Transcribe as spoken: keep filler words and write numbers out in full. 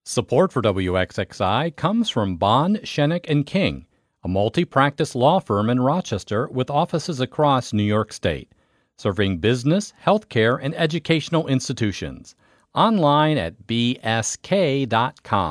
Support for W X X I comes from Bond, Shenick and King, a multi-practice law firm in Rochester with offices across New York State, serving business, healthcare, and educational institutions. Online at b s k dot com.